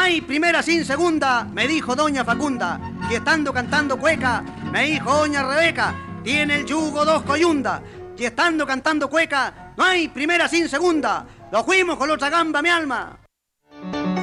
hay primera sin segunda, me dijo doña Facunda. Y estando cantando cueca, me dijo doña Rebeca, tiene el yugo dos coyundas. Y estando cantando cueca, no hay primera sin segunda. Lo fuimos con la otra gamba, mi alma.